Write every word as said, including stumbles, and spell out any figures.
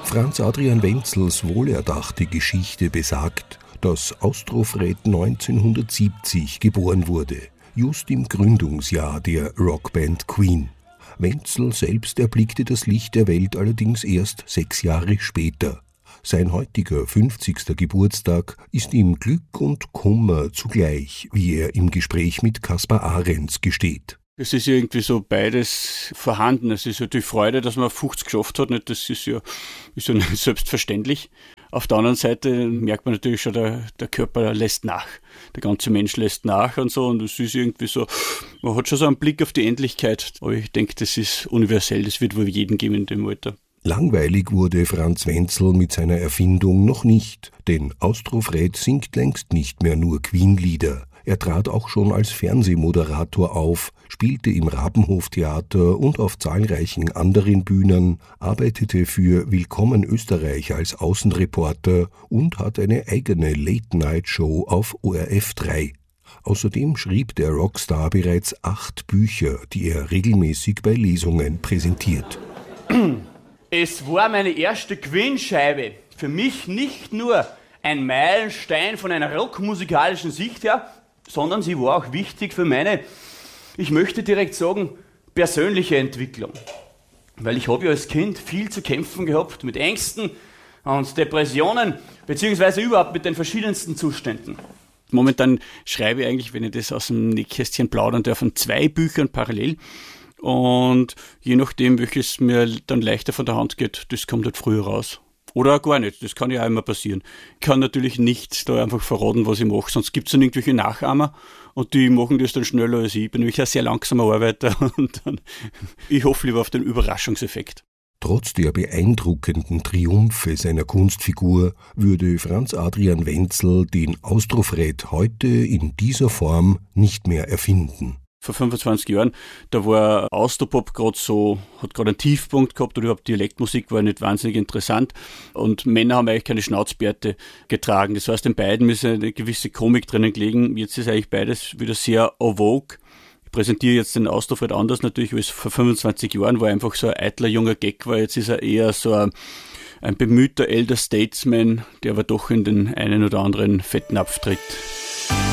Franz Adrian Wenzels wohlerdachte Geschichte besagt, dass Austrofred neunzehnhundertsiebzig geboren wurde, just im Gründungsjahr der Rockband Queen. Wenzel selbst erblickte das Licht der Welt allerdings erst sechs Jahre später. Sein heutiger fünfzigster Geburtstag ist ihm Glück und Kummer zugleich, wie er im Gespräch mit Kaspar Ahrens gesteht. Es ist irgendwie so beides vorhanden. Es ist natürlich Freude, dass man fünfzig geschafft hat. Das ist ja, ist ja nicht selbstverständlich. Auf der anderen Seite merkt man natürlich schon, der, der Körper lässt nach. Der ganze Mensch lässt nach und so. Und es ist irgendwie so, man hat schon so einen Blick auf die Endlichkeit. Aber ich denke, das ist universell. Das wird wohl jeden geben in dem Alter. Langweilig wurde Franz Wenzel mit seiner Erfindung noch nicht. Denn Austrofred singt längst nicht mehr nur Queen-Lieder. Er trat auch schon als Fernsehmoderator auf, spielte im Rabenhoftheater und auf zahlreichen anderen Bühnen, arbeitete für Willkommen Österreich als Außenreporter und hat eine eigene Late-Night-Show auf O R F drei. Außerdem schrieb der Rockstar bereits acht Bücher, die er regelmäßig bei Lesungen präsentiert. Es war meine erste Queen-Scheibe. Für mich nicht nur ein Meilenstein von einer rockmusikalischen Sicht her, sondern sie war auch wichtig für meine, ich möchte direkt sagen, persönliche Entwicklung. Weil ich habe ja als Kind viel zu kämpfen gehabt mit Ängsten und Depressionen, beziehungsweise überhaupt mit den verschiedensten Zuständen. Momentan schreibe ich eigentlich, wenn ich das aus dem Nähkästchen plaudern darf, an zwei Büchern parallel. Und je nachdem, welches mir dann leichter von der Hand geht, das kommt halt früher raus. Oder auch gar nicht, das kann ja auch immer passieren. Ich kann natürlich nicht da einfach verraten, was ich mache, sonst gibt es dann irgendwelche Nachahmer und die machen das dann schneller als ich. Ich bin nämlich ein sehr langsamer Arbeiter und dann, ich hoffe lieber auf den Überraschungseffekt. Trotz der beeindruckenden Triumphe seiner Kunstfigur würde Franz Adrian Wenzel den Austrofred heute in dieser Form nicht mehr erfinden. Vor fünfundzwanzig Jahren, da war Austropop gerade so, hat gerade einen Tiefpunkt gehabt oder überhaupt Dialektmusik war nicht wahnsinnig interessant und Männer haben eigentlich keine Schnauzbärte getragen. Das heißt, in beiden ist eine gewisse Komik drinnen gelegen. Jetzt ist eigentlich beides wieder sehr en vogue. Ich präsentiere jetzt den Austrofred anders natürlich, als vor fünfundzwanzig Jahren, wo er einfach so ein eitler junger Gag war. Jetzt ist er eher so ein, ein bemühter Elder Statesman, der aber doch in den einen oder anderen Fettnapf tritt.